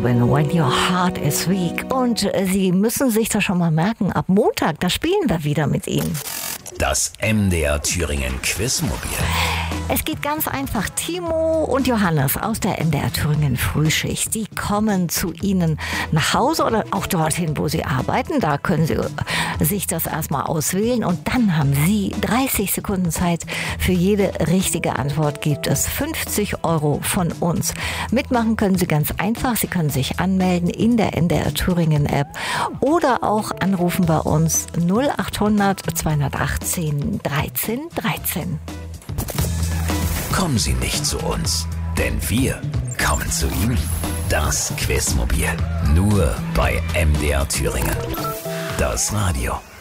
Robin, When Your Heart is Weak. Und Sie müssen sich das schon mal merken, ab Montag, da spielen wir wieder mit ihm. Das MDR Thüringen Quizmobil. Es geht ganz einfach. Timo und Johannes aus der MDR Thüringen Frühschicht, die kommen zu Ihnen nach Hause oder auch dorthin, wo Sie arbeiten. Da können Sie sich das erstmal auswählen und dann haben Sie 30 Sekunden Zeit. Für jede richtige Antwort gibt es 50 € von uns. Mitmachen können Sie ganz einfach. Sie können sich anmelden in der MDR Thüringen App oder auch anrufen bei uns 0800 218 13 13. Kommen Sie nicht zu uns, denn wir kommen zu Ihnen. Das Quizmobil. Nur bei MDR Thüringen. Das Radio.